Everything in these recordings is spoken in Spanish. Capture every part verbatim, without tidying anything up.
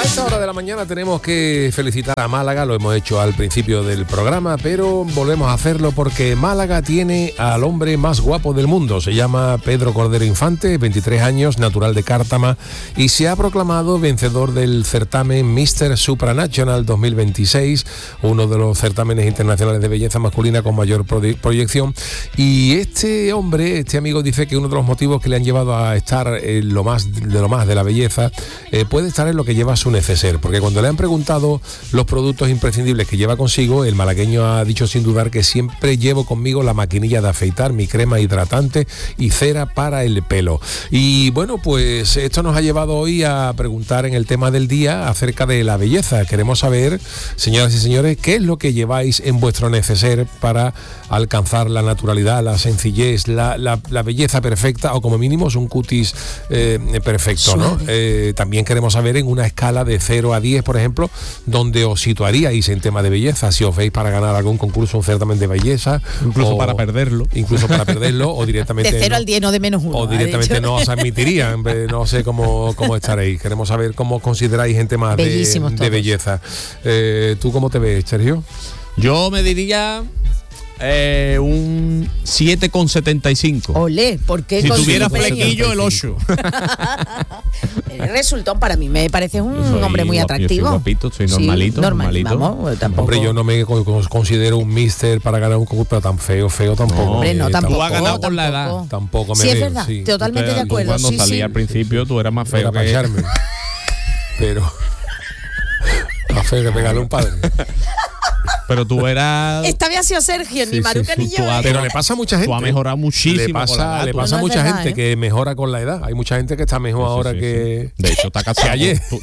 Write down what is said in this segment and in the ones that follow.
esta hora de la mañana tenemos que felicitar a Málaga, lo hemos hecho al principio del programa, pero volvemos a hacerlo porque Málaga tiene al hombre más guapo del mundo. Se llama Pedro Cordero Infante, veintitrés años, natural de Cártama, y se ha proclamado vencedor del certamen míster Supranational dos mil veintiséis, uno de los certámenes internacionales de belleza masculina con mayor proyección. Y este hombre, este amigo, dice que uno de los motivos que le han llevado a estar en lo más de lo más de la belleza eh, puede estar en lo que lleva su neceser, porque cuando le han preguntado los productos imprescindibles que lleva consigo, el malagueño ha dicho sin dudar que siempre llevo conmigo la maquinilla de afeitar, mi crema hidratante y cera para el pelo. Y bueno, pues esto nos ha llevado hoy a preguntar en el tema del día acerca de la belleza. Queremos saber, señoras y señores, qué es lo que lleváis en vuestro neceser para alcanzar la naturalidad, la sencillez, la, la, la belleza perfecta, o como mínimo un cutis eh, perfecto, ¿no? Eh, también queremos saber en una escala de cero a diez, por ejemplo, dónde os situaríais en tema de belleza, si os veis para ganar algún concurso, un certamen de belleza, incluso o, para perderlo, incluso para perderlo, o directamente de cero no, al diez, no de menos uno, o directamente no os admitirían. No sé cómo, cómo estaréis. Queremos saber cómo os consideráis en temas de, de belleza. Eh, ¿Tú cómo te ves, Sergio? Yo me diría Eh, un siete coma setenta y cinco. Olé, ¿por qué? Si tuviera flequillo, el ocho. El resultón para mí me parece un soy hombre muy guapo, atractivo. Soy guapito, soy normalito. Sí, normal, normalito. Vamos, tampoco. Hombre, yo no me considero un mister para ganar un concurso, pero tan feo, feo tampoco. No, hombre, no, tampoco. Tú has ganado tampoco. por la edad. Tampoco me sí, veo. Es verdad, sí, totalmente de acuerdo. Cuando sí, salí sí. al principio, tú eras más feo para que echarme. Pero más feo que pegarle a un padre. Pero tú eras... Esta vez ha sido Sergio, sí, ni Maruca sí, ni sí, yo. Pero le pasa a mucha gente. Tú has mejorado muchísimo. Le pasa, con la edad, le tú. pasa a No, no mucha verdad, gente ¿eh? que mejora con la edad. Hay mucha gente que está mejor Sí, ahora sí, que... sí. De hecho, está casado. ayer. Tú,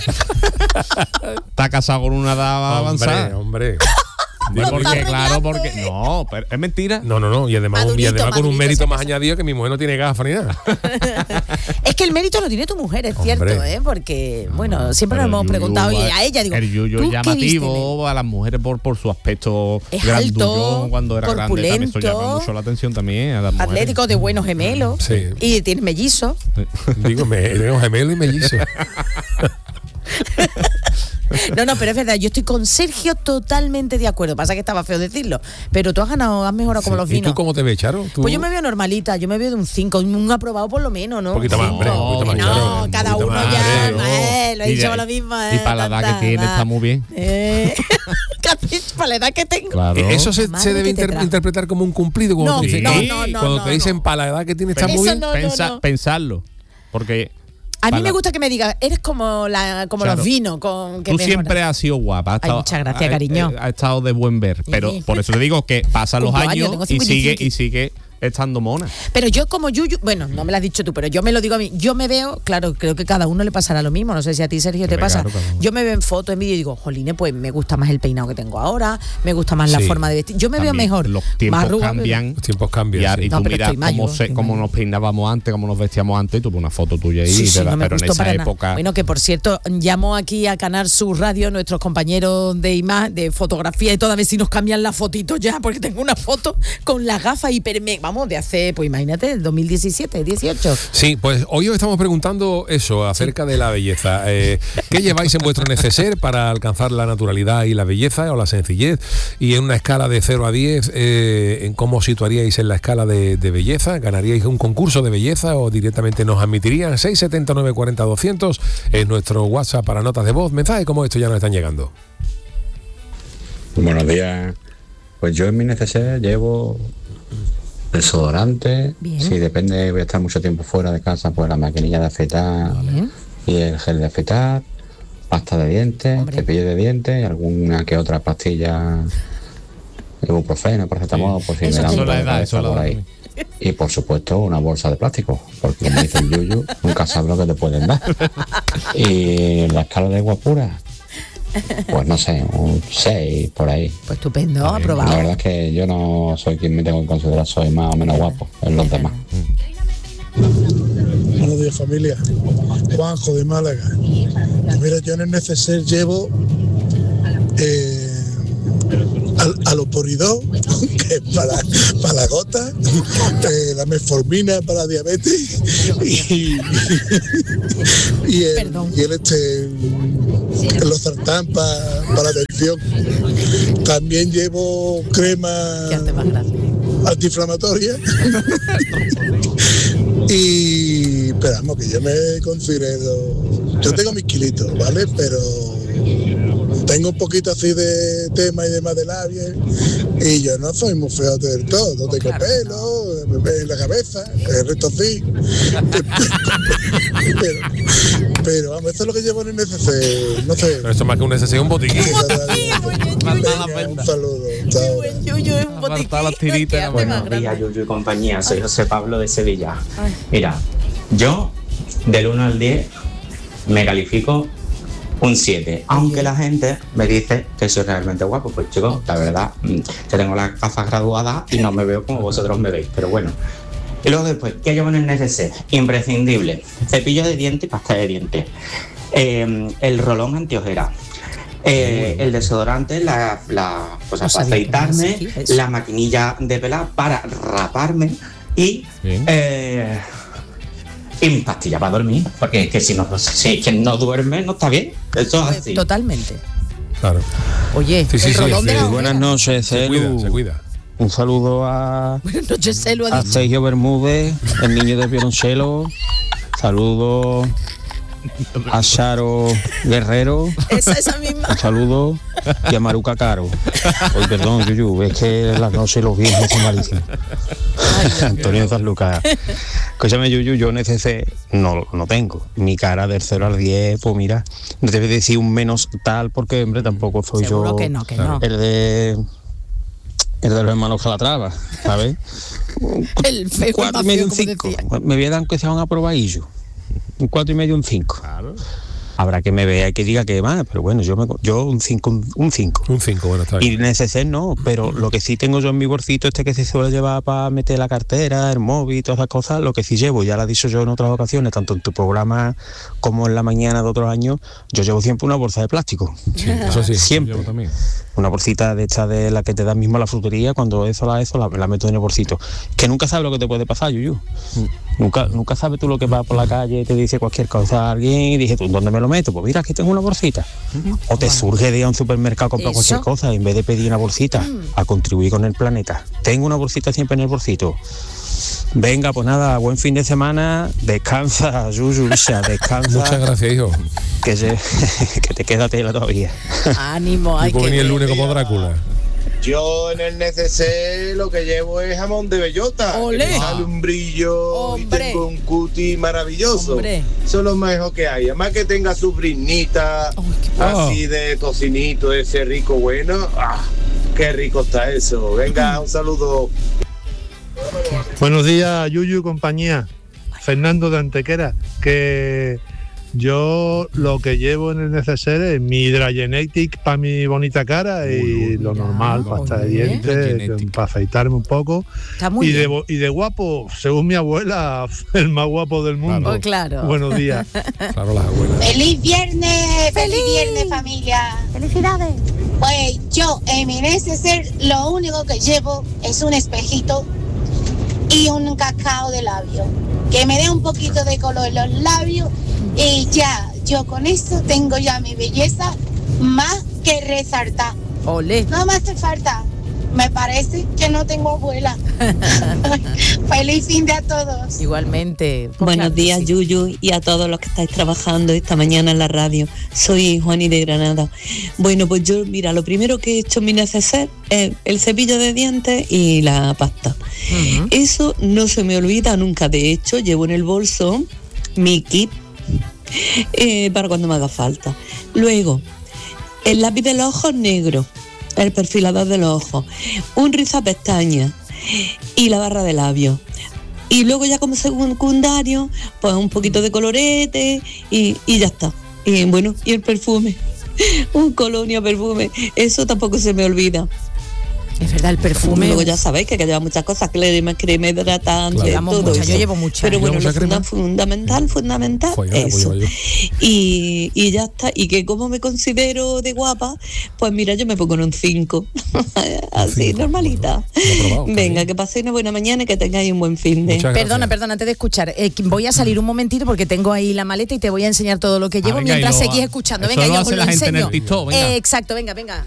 está casado con una edad avanzada. Hombre, hombre. No, porque, está claro, arreglando, porque. ¿eh? No, pero es mentira. No, no, no. Y además, Madurito, y además con un madurito, mérito se más casa. añadido, que mi mujer no tiene gafas ni nada. Es que el mérito lo tiene tu mujer, es Hombre. cierto, ¿eh? Porque, bueno, siempre Pero nos hemos el preguntado, yuyu, y a ella digo, el yuyu ¿tú es qué llamativo viste? a las mujeres por, por su aspecto Es grandullón alto, cuando era grande. También eso corpulento, llama mucho la atención también a las mujeres. Atlético, de buenos gemelos, Sí. y tiene mellizos. Digo, me, tengo gemelo y mellizo. No, no, pero es verdad, yo estoy con Sergio totalmente de acuerdo. Pasa que estaba feo decirlo, pero tú has ganado, has mejorado como Sí. los ¿Y vinos. tú cómo te ves, Charo? ¿Tú? Pues yo me veo normalita, yo me veo de un cinco, un aprobado por lo menos, ¿no? Un poquito más, Cinco. hombre, un poquito más, No, claro, un cada poquito uno más, ya, hombre, eh, lo he Y dicho de- lo mismo. Y eh, para la edad tanta que tiene edad. está muy bien. Eh, casi para la edad que tengo. Claro. Eso se, Madre se debe que te inter- trajo. interpretar como un cumplido cuando No, te dicen, no, "Eh", no, no, cuando no, te dicen no. para la edad que tienes está Pero muy eso bien. no, Pensa- no. Pensarlo. Porque. A mí para- me gusta que me digas, eres como la como Claro. los vinos con que Tú mejoras. siempre has sido guapa. Has Ay, estado- muchas gracias, ha- cariño. Ha, ha estado de buen ver. Pero Sí. por eso te digo que pasan los Cumplo años, años, tengo y cincuenta y sigue cinco. y sigue estando mona. Pero yo como Yuyu, bueno, no me lo has dicho tú, pero yo me lo digo a mí. Yo me veo, claro, creo que cada uno le pasará lo mismo. No sé si a ti, Sergio, te Hombre, pasa. claro, cada uno. Yo me veo en fotos, en vídeo y digo, jolines, pues me gusta más el peinado que tengo ahora, me gusta más la Sí. forma de vestir. Yo me veo También mejor. Los tiempos Más arruga, cambian. Los tiempos cambian. Y, ahora- sí. y No, tú pero miras estoy mayor, cómo, se- estoy cómo mayor. nos peinábamos antes, cómo nos vestíamos antes, y tuve una foto tuya ahí. Sí, y sí, te da- no me pero en gustó esa para nada. época. Bueno, que por cierto, llamo aquí a Canal Sur Radio, nuestros compañeros de imagen, de fotografía y todo, a ver si nos cambian la fotito ya, porque tengo una foto con las gafas hiper, me- vamos, de hace, pues imagínate, del dos mil diecisiete, dieciocho. Sí, pues hoy os estamos preguntando eso, acerca de la belleza. Eh, ¿Qué lleváis en vuestro neceser para alcanzar la naturalidad y la belleza o la sencillez? Y en una escala de cero a diez, eh, ¿en cómo situaríais en la escala de, de belleza? ¿Ganaríais un concurso de belleza o directamente nos admitirían? seis setenta y nueve cuarenta doscientos es nuestro WhatsApp para notas de voz. Mensajes como estos ya nos están llegando. Buenos días. Pues yo en mi neceser llevo desodorante. Bien. Si depende, voy a estar mucho tiempo fuera de casa, pues la maquinilla de afeitar y el gel de afeitar, pasta de dientes, Hombre. cepillo de dientes y alguna que otra pastilla, ibuprofeno, paracetamol, por si Eso me te dan lo dolor de da, cabeza eso lo por da ahí. Y por supuesto una bolsa de plástico, porque como dice el Yuyu, nunca sabes lo que te pueden dar. Y la escala de guapura, pues no sé, un seis por ahí. Pues estupendo, La aprobado. verdad es que yo no soy quien me tengo que considerar, soy más o menos guapo en los demás. Buenos días, familia. Juanjo de Málaga. Pues mira, yo en el neceser llevo eh, al, aloporidón, que es para, para la gota, eh, la metformina para la diabetes y, y, el, Perdón. y el este los sartán pa, para la atención. También llevo crema antiinflamatoria. Y esperamos que yo me considero, yo tengo mis kilitos, ¿vale? Pero tengo un poquito así de tema y demás de labios, y yo no soy muy feo del todo, no tengo pelo en la cabeza, el resto sí. pero, pero vamos, eso es lo que llevo en el N C C, no sé. Pero esto más que un N C C, un botiquín. Venga, un saludo. Chao. Buenos días, Yuyu y compañía. Soy José Pablo de Sevilla. Mira, yo del uno al diez me califico un siete, aunque la gente me dice que soy realmente guapo. Pues chicos, la verdad, yo tengo las gafas graduadas y no me veo como vosotros me veis, pero bueno. Y luego después, ¿qué llevo en el N C C? Imprescindible: cepillo de dientes y pasta de dientes, eh, el rolón antiojera, eh, el desodorante, la, la pues para afeitarme, la maquinilla de pelar para raparme y eh, y mis pastillas para dormir, porque es que si no, si es que no duerme no está bien. Eso es así. Totalmente. Claro. Oye, sí, sí, el sí, rolón sí, de sí. la Buenas noches, Se Celu. cuida, se cuida. Un saludo a, Buenas noches, Celu, ha a dicho. Sergio Bermúdez, el niño del violonchelo. Saludo a Charo Guerrero. Esa, esa misma. Un saludo. Y a Maruca Caro. Hoy, perdón, Yuyu, es que las noches y los viejos son malísimos. Antonio de San Lucas. Escúchame, Yuyu, yo N C C no, no tengo. Mi cara del cero al diez, pues mira, no te voy a decir un menos tal, porque, hombre, tampoco soy Seguro yo que no, que no. el de el de los hermanos Calatrava, ¿sabes? El feo, el Cuatro más y medio, feo, un como cinco. decía. Me voy a dar aunque sea un aprobadillo. Un cuatro y medio, un cinco. Claro. Habrá que me vea y que diga que más, pero bueno, yo me, yo un cinco, un cinco. Un cinco, bueno, está Y bien. en ese ser no, pero lo que sí tengo yo en mi bolsito, este que se suele llevar para meter la cartera, el móvil, todas esas cosas, lo que sí llevo, ya lo he dicho yo en otras ocasiones, tanto en tu programa como en la mañana de otros años, yo llevo siempre una bolsa de plástico. Sí, eso sí. Siempre. Yo también. Una bolsita de esta de la que te dan mismo a la frutería, cuando eso la eso la, la meto en el bolsito. Que nunca sabes lo que te puede pasar, Yuyu. Nunca, nunca sabes tú lo que vas por la calle y te dice cualquier cosa a alguien y dices tú, ¿dónde me lo meto? Pues mira, aquí tengo una bolsita. O te surge de ir a un supermercado a comprar Eso. cualquier cosa, en vez de pedir una bolsita, a contribuir con el planeta. Tengo una bolsita siempre en el bolsito. Venga, pues nada, buen fin de semana, descansa, Yuyu, Isha, descansa. Muchas gracias, hijo. Que, se, que te queda tela todavía. Ánimo, Y hay puedo que venir el ver. lunes como Drácula. Yo en el N C C lo que llevo es jamón de bellota. ¡Olé! Que me sale un brillo ¡Hombre! y tengo un cutie maravilloso. ¡Hombre! Eso es lo mejor que hay. Además que tenga su brinita, ¡Ay, qué así de tocinito, ese rico bueno. ¡Ah! ¡Qué rico está eso! Venga, un saludo. Buenos días, Yuyu y compañía. Fernando de Antequera, que yo lo que llevo en el N C C es mi Hydrogenetic para mi bonita cara y lo normal, pasta de oye. dientes, Hydrogenetic. para afeitarme un poco. Está muy Y de, bien. bo- y de guapo, según mi abuela, el más guapo del mundo. Oh, claro. Buenos días. Claro, las abuelas. ¡Feliz viernes! ¡Feliz viernes, familia! ¡Felicidades! Pues yo en mi N C C lo único que llevo es un espejito y un cacao de labio. Que me dé un poquito de color en los labios y ya, yo con esto tengo ya mi belleza más que resaltar. Olé. No me hace falta. Me parece que no tengo abuela. Feliz fin de a todos. Igualmente. Pues Buenos claro que días, sí. Yuyu, y a todos los que estáis trabajando esta mañana en la radio. Soy Juani de Granada. Bueno, pues yo, mira, lo primero que he hecho en mi neceser es el cepillo de dientes y la pasta. Ujú. Eso no se me olvida nunca. De hecho, llevo en el bolso mi kit eh, para cuando me haga falta. Luego, el lápiz de los ojos negro, el perfilador de los ojos, un rizapestañas y la barra de labios. Y luego ya como secundario, pues un poquito de colorete y, y ya está. Y bueno, y el perfume, un colonia perfume, eso tampoco se me olvida. Es verdad, el perfume. Luego ya sabéis que, que lleva muchas cosas, crema, crema hidratante, claro. Llevamos todo mucha, eso. yo llevo mucha. Pero bueno, mucha lo funda- crema? fundamental, fundamental, Pues ya, pues eso. llevo yo. Y, y ya está. Y que como me considero de guapa, pues mira, yo me pongo en un cinco. Así, cinco, normalita. bueno, lo he probado, está Venga, bien. que paséis una buena mañana y que tengáis un buen fin de. Muchas Perdona, gracias. perdona, antes de escuchar, eh, voy a salir un momentito porque tengo ahí la maleta y te voy a enseñar todo lo que llevo venga, mientras y lo- seguís escuchando. eso Venga, lo yo hace os lo la gente en enseño. el TikTok, venga. Eh, exacto, venga, venga.